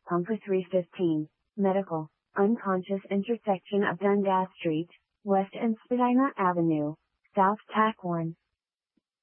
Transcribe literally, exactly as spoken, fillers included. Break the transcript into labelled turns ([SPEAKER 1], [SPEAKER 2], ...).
[SPEAKER 1] Pumper three fifteen, Medical, unconscious intersection of Dundas Street, West and Spadina Avenue, South Tack one.